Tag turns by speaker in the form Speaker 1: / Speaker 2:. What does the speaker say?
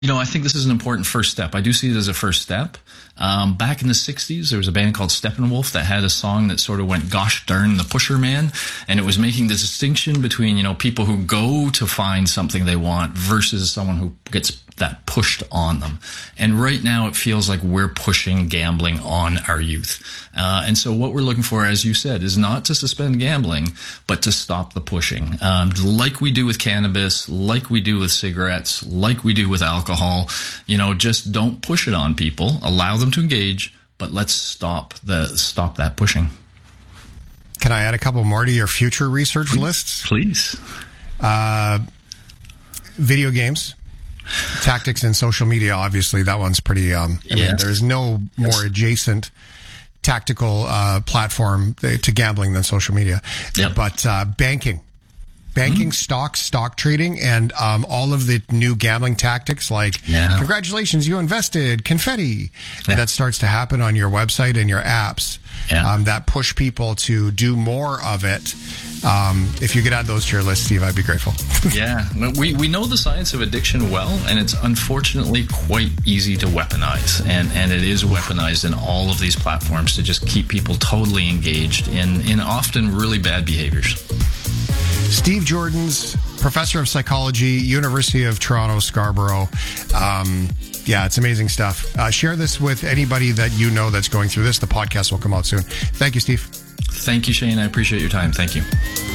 Speaker 1: I think this is an important first step. I do see it as a first step. Back in the 60s, there was a band called Steppenwolf that had a song that sort of went, gosh darn the pusher man. And it was making the distinction between, people who go to find something they want versus someone who gets that pushed on them. And right now it feels like we're pushing gambling on our youth. And so what we're looking for, as you said, is not to suspend gambling, but to stop the pushing. Like we do with cannabis, like we do with cigarettes, like we do with alcohol, just don't push it on people. Allow them to engage, but let's stop that pushing.
Speaker 2: Can I add a couple more to your future research lists?
Speaker 1: Please.
Speaker 2: Video games. Tactics in social media, obviously, that one's pretty, I mean, there's no more adjacent tactical platform to gambling than social media.
Speaker 1: Yep.
Speaker 2: But banking, stock trading, and all of the new gambling tactics like, congratulations, you invested, confetti, that starts to happen on your website and your apps, that push people to do more of it. If you could add those to your list, Steve, I'd be grateful.
Speaker 1: Yeah, we know the science of addiction well, and it's unfortunately quite easy to weaponize. And it is weaponized in all of these platforms to just keep people totally engaged in often really bad behaviors.
Speaker 2: Steve Jordan's professor of psychology, University of Toronto, Scarborough. It's amazing stuff. Share this with anybody that you know that's going through this. The podcast will come out soon. Thank you, Steve.
Speaker 1: Thank you, Shane. I appreciate your time. Thank you.